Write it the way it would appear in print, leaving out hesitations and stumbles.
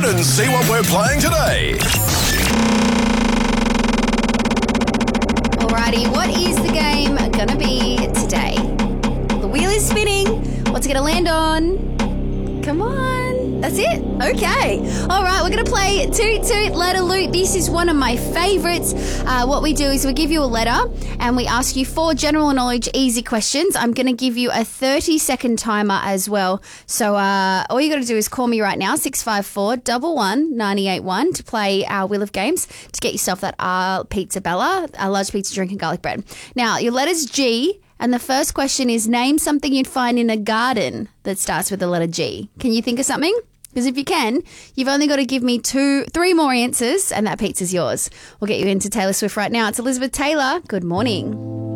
in and see what we're playing today. Alrighty, what is the game gonna be today? The wheel is spinning. What's it gonna land on? Come on. That's it? Okay. Alright, we're gonna play Toot Toot Letter Loot. This is one of my favourites. What we do is we give you a letter and we ask you 4 general knowledge easy questions. I'm gonna give you a 30-second timer as well. So all you gotta do is call me right now, 654-11981 to play our Wheel of Games to get yourself that Pizza Bella, a large pizza drink and garlic bread. Now, your letter's G. And the first question is, name something you'd find in a garden that starts with the letter G. Can you think of something? Because if you can, you've only got to give me 3 more answers and that pizza's yours. We'll get you into Taylor Swift right now. It's Elizabeth Taylor. Good morning.